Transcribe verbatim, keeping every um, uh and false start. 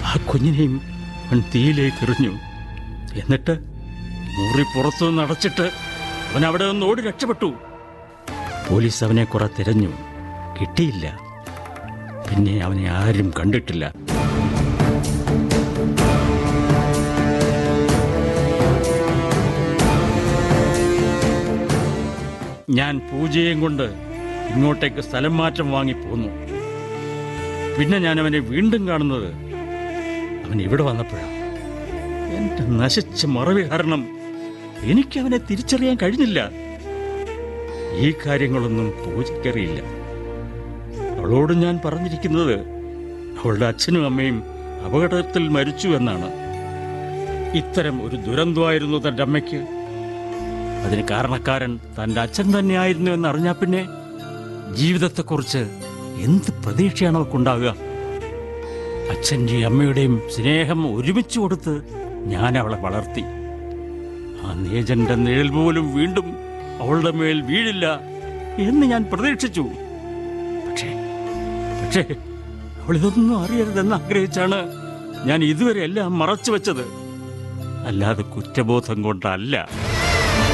ആ കുഞ്ഞിനെയും അവൻ തീയിലേക്ക് എറിഞ്ഞു. എന്നിട്ട് മുറി പുറത്തുനിന്ന് അടച്ചിട്ട് അവൻ അവിടെ നിന്ന് ഓടി രക്ഷപ്പെട്ടു. പോലീസ് അവനെ കുറെ തിരഞ്ഞു, കിട്ടിയില്ല. പിന്നെ അവനെ ആരും കണ്ടിട്ടില്ല. ഞാൻ പൂജയും കൊണ്ട് ഇങ്ങോട്ടേക്ക് സ്ഥലം മാറ്റം വാങ്ങി പോന്നു. പിന്നെ ഞാൻ അവനെ വീണ്ടും കാണുന്നത് അവൻ ഇവിടെ വന്നപ്പോഴാണ്. എന്റെ നശിച്ച മറവി കാരണം എനിക്ക് അവനെ തിരിച്ചറിയാൻ കഴിഞ്ഞില്ല. ഈ കാര്യങ്ങളൊന്നും പൂജയ്ക്കറിയില്ല. അവളോട് ഞാൻ പറഞ്ഞിരിക്കുന്നത് അവളുടെ അച്ഛനും അമ്മയും അപകടത്തിൽ മരിച്ചു എന്നാണ്. ഇത്തരം ഒരു ദുരന്തമായിരുന്നു തൻ്റെ അമ്മയ്ക്ക്. അതിന് കാരണക്കാരൻ തൻ്റെ അച്ഛൻ തന്നെയായിരുന്നു എന്നറിഞ്ഞാൽ പിന്നെ ജീവിതത്തെക്കുറിച്ച് എന്ത് പ്രതീക്ഷയാണ് അവൾക്കുണ്ടാവുക? അച്ഛൻ്റെയും അമ്മയുടെയും സ്നേഹം ഒരുമിച്ച് കൊടുത്ത് ഞാൻ അവളെ വളർത്തി. ആ നീചന്റെ നിഴൽ പോലും വീണ്ടും അവളുടെ മേൽ വീഴില്ല എന്ന് ഞാൻ പ്രതീക്ഷിച്ചു. പക്ഷേ പക്ഷേ അവളിതൊന്നും അറിയരുതെന്ന് ആഗ്രഹിച്ചാണ് ഞാൻ ഇതുവരെ എല്ലാം മറച്ചു വെച്ചത്. അല്ലാതെ കുറ്റബോധം കൊണ്ടല്ല.